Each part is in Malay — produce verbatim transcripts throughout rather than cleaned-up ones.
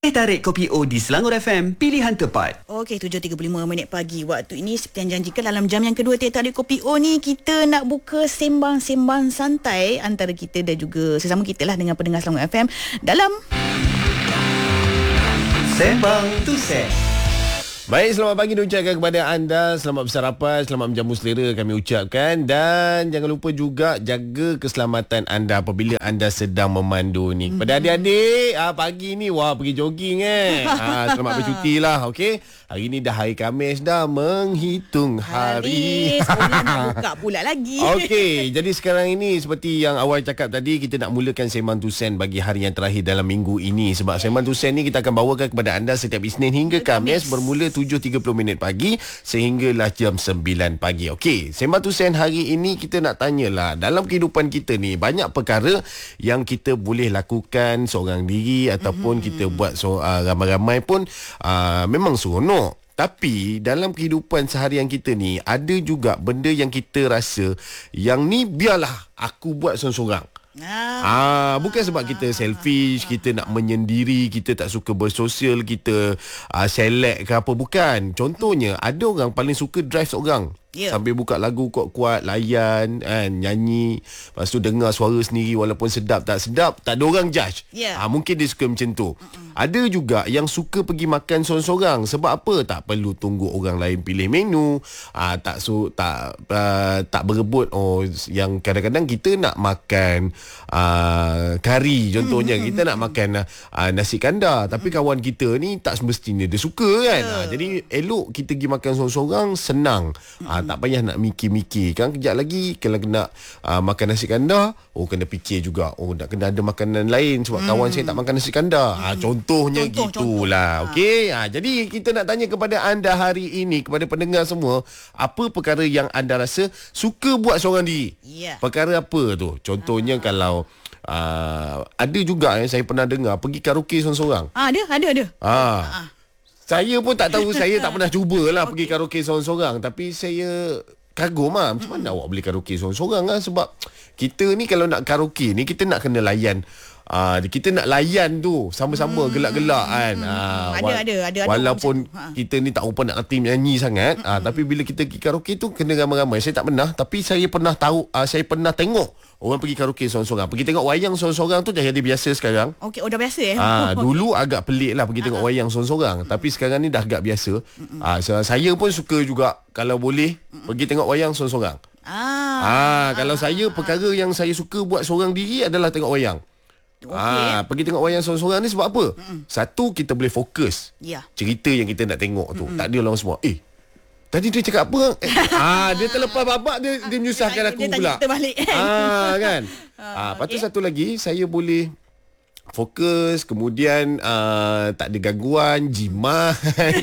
Teh tarik kopi O di Selangor F M, pilihan tepat. Okey, tujuh tiga puluh lima minit pagi waktu ini. Seperti yang janjikan dalam jam yang kedua Teh tarik kopi O ni, kita nak buka sembang-sembang santai antara kita dan juga sesama kita lah dengan pendengar Selangor F M dalam Sembang Tusen. Baik, selamat pagi diucapkan kepada anda. Selamat bersarapan, selamat menjamu selera kami ucapkan. Dan jangan lupa juga jaga keselamatan anda apabila anda sedang memandu ni. Kepada adik-adik, ah, pagi ni wah pergi jogging eh. Ah, selamat bercuti lah, okey. Hari ni dah hari Khamis dah, menghitung hari. Sekolah nak buka pula lagi. Okey, jadi sekarang ini seperti yang awal cakap tadi, kita nak mulakan Sembang Tusen bagi hari yang terakhir dalam minggu ini. Sebab Sembang Tusen ni kita akan bawakan kepada anda setiap Isnin hingga Khamis bermula tujuh tiga puluh minit pagi sehinggalah jam sembilan pagi. Okey, Sembang Tusen hari ini kita nak tanyalah, dalam kehidupan kita ni banyak perkara yang kita boleh lakukan seorang diri ataupun mm-hmm. kita buat so, uh, ramai-ramai pun uh, memang seronok. Tapi dalam kehidupan seharian kita ni ada juga benda yang kita rasa yang ni biarlah aku buat seorang-seorang. Ah, bukan sebab kita selfish, kita nak menyendiri, kita tak suka bersosial, kita uh, select ke apa, bukan. Contohnya ada orang paling suka drive seorang. Yeah. Sambil buka lagu kuat-kuat, layan kan, nyanyi, lepas tu dengar suara sendiri walaupun sedap tak sedap, tak ada orang judge. Yeah. Ha, mungkin dia suka macam tu. Mm-mm. Ada juga yang suka pergi makan sorang-sorang. Sebab apa? Tak perlu tunggu orang lain pilih menu. Ha, tak su tak uh, tak berebut. Oh, yang kadang-kadang kita nak makan uh, kari contohnya, mm-hmm. kita nak makan uh, nasi kandar, tapi kawan kita ni tak semestinya dia suka kan. Yeah. Ha, jadi elok kita pergi makan sorang-sorang, senang. Mm-hmm. Ha, tak payah nak mikir-mikir kan. Kejap lagi kalau nak uh, makan nasi kandar, oh kena fikir juga, oh nak kena ada makanan lain sebab hmm. kawan saya tak makan nasi kandar. Ha, contohnya contoh, gitulah. Contoh. Okey. Ha, jadi kita nak tanya kepada anda hari ini, kepada pendengar semua, apa perkara yang anda rasa suka buat seorang diri? Yeah. Perkara apa tu? Contohnya ha. kalau uh, ada juga yang saya pernah dengar pergi karaoke seorang-seorang. Ah, ada, ada, ada. Ha. ha. Saya pun tak tahu, saya tak pernah cubalah okay. pergi karaoke seorang-seorang. Tapi saya kagum lah, macam mana awak boleh karaoke seorang-seorang lah. Sebab kita ni kalau nak karaoke ni, kita nak kena layan. Uh, kita nak layan tu sama-sama hmm. gelak-gelak kan. Hmm. Uh, ada, wala- ada, ada, ada. Walaupun ha. kita ni tak apa nak erti menyanyi sangat. Hmm. Uh, tapi bila kita pergi karaoke tu kena ramai-ramai. Saya tak pernah, tapi saya pernah tahu, uh, saya pernah tengok orang pergi karaoke seorang-seorang. Pergi tengok wayang seorang-seorang tu dah jadi biasa sekarang. Okey, oh dah biasa eh. Ah, dulu agak pelik lah pergi tengok wayang seorang-seorang, tapi sekarang ni dah agak biasa. Ah, so, saya pun suka juga kalau boleh pergi tengok wayang seorang-seorang. Ah, ah kalau ah, saya perkara yang saya suka buat seorang diri adalah tengok wayang. Okay. Ah, pergi tengok wayang seorang-seorang ni sebab apa? Mm-mm. Satu, kita boleh fokus. Yeah. Cerita yang kita nak tengok tu. Mm-mm. Tak ada orang semua, eh, tadi dia cakap apa? Eh, ah, dia terlepas babak, dia dia menyusahkan aku dia pula. Dia balik. Ah, kan? Ah, lepas tu okay. satu lagi, saya boleh fokus, kemudian uh, tak ada gangguan, jimat.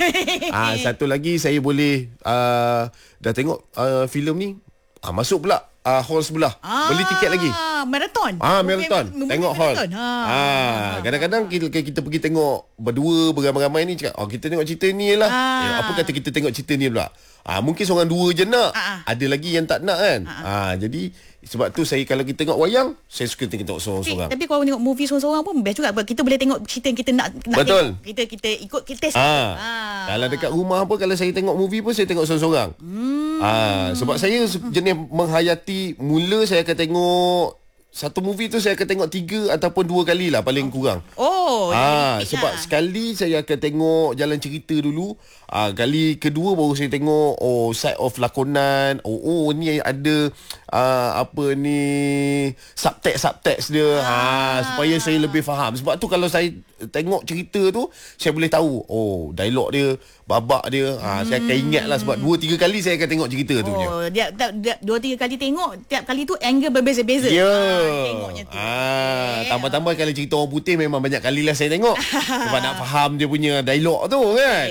ah, satu lagi saya boleh uh, dah tengok uh, filem ni, ah, masuk pula uh, hall sebelah. Ah, beli tiket lagi. Marathon. Ah, marathon. Tengok hall. Ha. Ah, kadang-kadang kita, kita pergi tengok berdua beramai-ramai ni, cakap, oh kita tengok cerita ni lah. Ah. Eh, apa kata kita tengok cerita ni pula? Ah, mungkin seorang dua je nak. Ah. Ada lagi yang tak nak kan? Ah. Ah, jadi sebab tu saya kalau kita tengok wayang, saya suka tengok seorang-seorang. Tapi, tapi kalau tengok movie seorang-seorang pun best juga. Kita boleh tengok cerita yang kita nak, nak betul. Tengok. Kita kita ikut kita ah. ah. Kalau dekat rumah apa, kalau saya tengok movie pun saya tengok seorang-seorang. Hmm. Ah, sebab saya jenis menghayati, mula saya akan tengok satu movie tu saya akan tengok tiga ataupun dua kali lah paling kurang. Oh, ah, sebab lah. Sekali saya akan tengok jalan cerita dulu. Ah, kali kedua baru saya tengok oh side of lakonan. Oh, oh ni ada ah, apa ni subtext-subtext dia. Ah. Ah, supaya saya lebih faham. Sebab tu kalau saya tengok cerita tu, saya boleh tahu oh dialog dia, babak dia. Ah, hmm. Saya akan ingat lah sebab dua tiga kali saya akan tengok cerita tu. Oh, dia, dia, dia dua tiga kali tengok, tiap kali tu angle berbeza-beza. Ya. Yeah. Ah, tengoknya tu. Ah, okay. Tambah-tambah kalau cerita orang putih memang banyak kali lah saya tengok. Sebab nak faham dia punya dialog tu kan. Okay.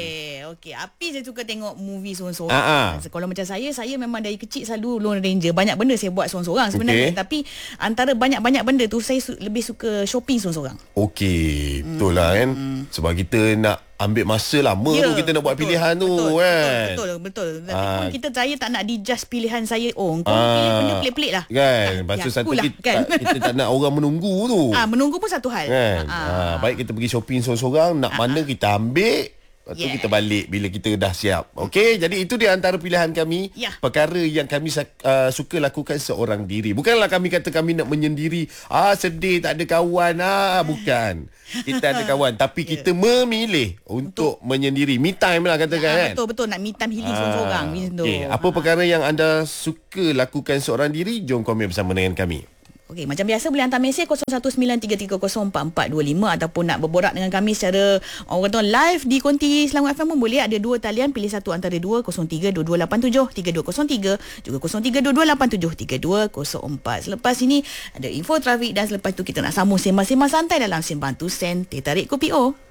okey. Api saya suka tengok movie seorang-seorang. Ah, ah. So, kalau macam saya, saya memang dari kecil selalu Lone Ranger. Banyak benda saya buat seorang-seorang sebenarnya. Okey. Tapi antara banyak-banyak benda tu, saya su- lebih suka shopping seorang-seorang. Okey, betul lah kan. Sebab kita nak ambil masa lama Ya, tu kita nak buat betul, pilihan tu betul, kan. Betul, betul, betul. Tapi Ah. pun kita saya tak nak dijudge pilihan saya. Oh, kau Ah, pilih benda pelik-pelik lah. Kan. Lepas Ya, tu satu akulah, kita, kan. tak, kita tak nak orang menunggu tu. Ah, menunggu pun satu hal. Kan. Ah. Ah, baik kita pergi shopping seorang-seorang, nak mana kita ambil. Lepas tu Yeah. kita balik bila kita dah siap. Okey, jadi itu dia antara pilihan kami. Ya. Perkara yang kami uh, suka lakukan seorang diri. Bukanlah kami kata kami nak menyendiri. Ah, sedih tak ada kawan. Ah, bukan. Kita ada kawan. Tapi kita memilih untuk, untuk menyendiri. Me time lah katakan Ah, kan. betul, betul. Nak me time healing seorang-seorang. Macam tu. Okay. Apa perkara yang anda suka lakukan seorang diri? Jom komen bersama dengan kami. Okey, macam biasa boleh hantar mesej kosong satu sembilan tiga tiga kosong empat empat dua lima ataupun nak berborak dengan kami secara orang kata live di Konti Selangor F M pun boleh. Ada dua talian, pilih satu antara dua, kosong tiga dua dua lapan tujuh tiga dua kosong tiga, juga kosong tiga dua dua lapan tujuh tiga dua kosong empat. Selepas ini ada info trafik dan selepas itu kita nak sambung sembang-sembang santai dalam Sembang Tu Sen Teh Tarik Kopi O.